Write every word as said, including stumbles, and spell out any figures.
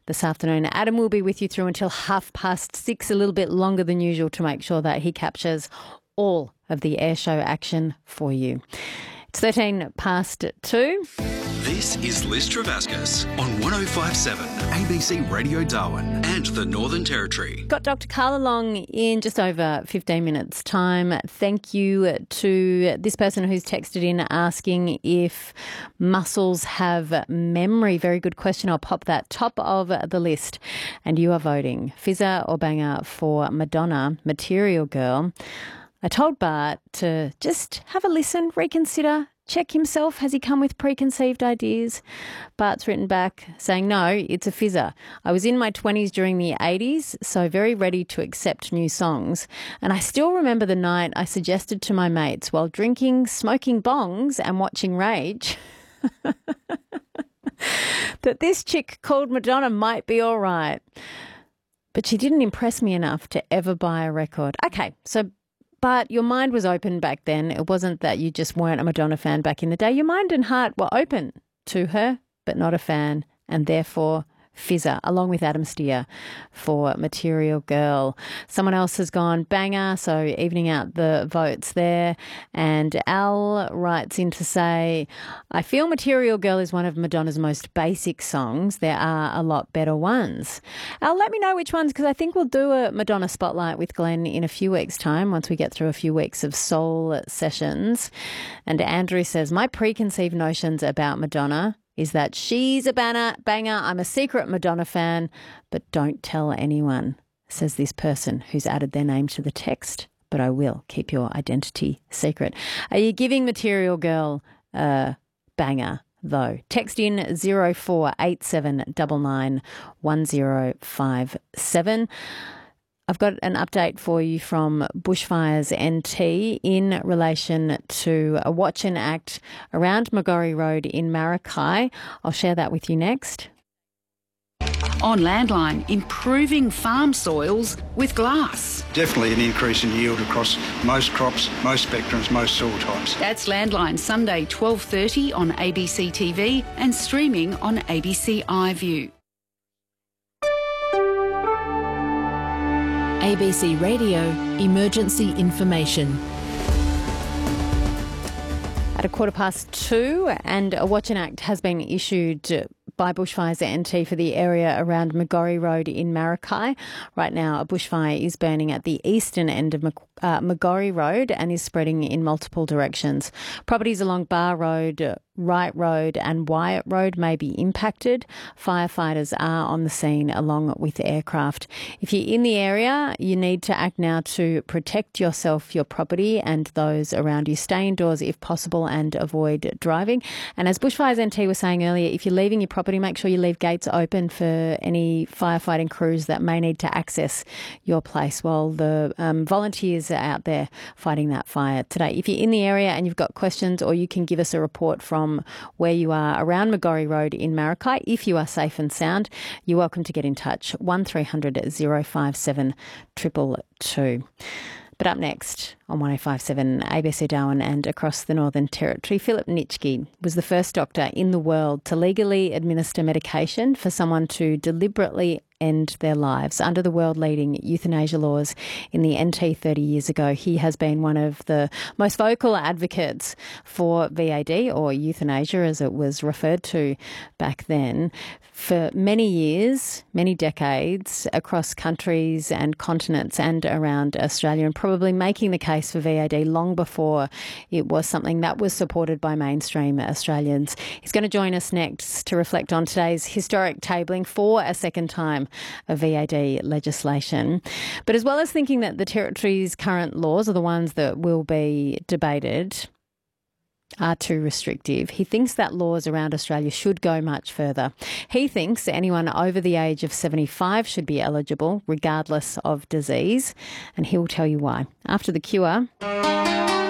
this afternoon. Adam will be with you through until half past six, a little bit longer than usual to make sure that he captures all of the air show action for you. It's thirteen past two. This is Liz Travascus on one oh five point seven A B C Radio Darwin and the Northern Territory. Got Doctor Carl along in just over fifteen minutes' time. Thank you to this person who's texted in asking if mussels have memory. Very good question. I'll pop that top of the list. And you are voting fizzer or banger for Madonna, Material Girl. I told Bart to just have a listen, reconsider, check himself. Has he come with preconceived ideas? Bart's written back saying, no, it's a fizzer. I was in my twenties during the eighties, so very ready to accept new songs. And I still remember the night I suggested to my mates while drinking, smoking bongs and watching Rage that this chick called Madonna might be all right. But she didn't impress me enough to ever buy a record. Okay, so but your mind was open back then. It wasn't that you just weren't a Madonna fan back in the day. Your mind and heart were open to her, but not a fan, and therefore fizzer, along with Adam Steer for Material Girl. Someone else has gone banger, so evening out the votes there. And Al writes in to say, I feel Material Girl is one of Madonna's most basic songs. There are a lot better ones. Al, let me know which ones, because I think we'll do a Madonna spotlight with Glenn in a few weeks' time once we get through a few weeks of soul sessions. And Andrew says, my preconceived notions about Madonna is that she's a banner, banger. I'm a secret Madonna fan, but don't tell anyone, says this person who's added their name to the text, but I will keep your identity secret. Are you giving Material Girl a banger, though? Text in zero four eight seven nine nine one zero five seven. I've got an update for you from Bushfires N T in relation to a watch and act around Magorry Road in Maracay. I'll share that with you next. On Landline, improving farm soils with glass. Definitely an increase in yield across most crops, most spectrums, most soil types. That's Landline, Sunday twelve thirty on A B C T V and streaming on A B C iView. A B C Radio Emergency Information. At a quarter past two, and a watch and act has been issued by Bushfires N T for the area around Magorry Road in Maracay. Right now, a bushfire is burning at the eastern end of uh, Magorry Road and is spreading in multiple directions. Properties along Bar Road, Wright Road and Wyatt Road may be impacted. Firefighters are on the scene along with aircraft. If you're in the area, you need to act now to protect yourself, your property and those around you. Stay indoors if possible and avoid driving. And as Bushfires N T was saying earlier, if you're leaving your property, make sure you leave gates open for any firefighting crews that may need to access your place while the um, volunteers are out there fighting that fire today. If you're in the area and you've got questions, or you can give us a report from From where you are around Magorry Road in Maracay, if you are safe and sound, you're welcome to get in touch. one three hundred oh five seven two two two. But up next on one oh five point seven A B C Darwin and across the Northern Territory, Philip Nitschke was the first doctor in the world to legally administer medication for someone to deliberately end their lives. Under the world-leading euthanasia laws in the N T thirty years ago, he has been one of the most vocal advocates for V A D, or euthanasia as it was referred to back then, for many years, many decades, across countries and continents and around Australia, and probably making the case for V A D long before it was something that was supported by mainstream Australians. He's going to join us next to reflect on today's historic tabling for a second time of V A D legislation. But as well as thinking that the Territory's current laws are the ones that will be debated are too restrictive, he thinks that laws around Australia should go much further. He thinks anyone over the age of seventy-five should be eligible, regardless of disease, and he'll tell you why. After The Cure...